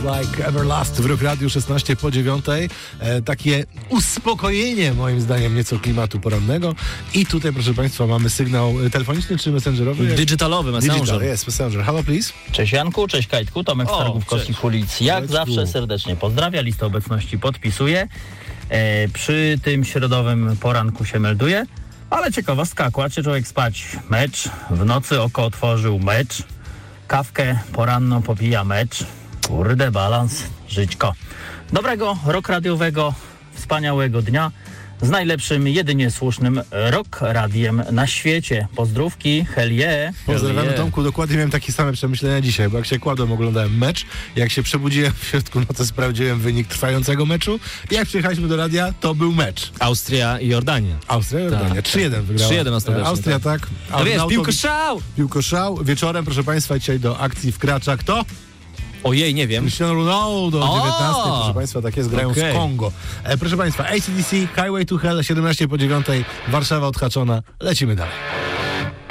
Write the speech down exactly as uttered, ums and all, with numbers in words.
Like Everlast w Rock Radio szesnaście po dziewiątej. E, takie uspokojenie moim zdaniem nieco klimatu porannego. I tutaj, proszę Państwa, mamy sygnał telefoniczny czy messengerowy? Digitalowy messenger. Digital, jest messenger. Hello, please. Cześć Janku, cześć Kajtku, Tomek z Targów Kosich-Ulic. Jak Kajtku. zawsze serdecznie pozdrawia, listę obecności podpisuje. E, przy tym środowym poranku się melduje. Ale ciekawostka, kładzie człowiek spać mecz, w nocy oko otworzył mecz, kawkę poranną popija mecz. Kurde, balans, żyćko. Dobrego, rock radiowego, wspaniałego dnia z najlepszym, jedynie słusznym rock radiem na świecie. Pozdrówki, hell yeah. Pozdrawiamy yeah. Tomku, dokładnie miałem takie same przemyślenia dzisiaj, bo jak się kładłem, oglądałem mecz, jak się przebudziłem w środku nocy, sprawdziłem wynik trwającego meczu i jak przyjechaliśmy do radia, to był mecz. Austria i Jordania. Austria i Jordania, Tak, trzy jeden wygrała. trzy jeden ostatecznie, Austria, tak. tak. A No wiesz, Nautowicz- piłko szał! Piłko szał. Wieczorem, proszę Państwa, dzisiaj do akcji wkracza kto? Ojej, nie wiem. Cristiano Ronaldo o O! dziewiętnastej, proszę Państwa, tak jest, grają Okej. z Kongo. E, proszę Państwa, A C D C, Highway to Hell, siedemnaście po dziewiątej, Warszawa odhaczona, lecimy dalej.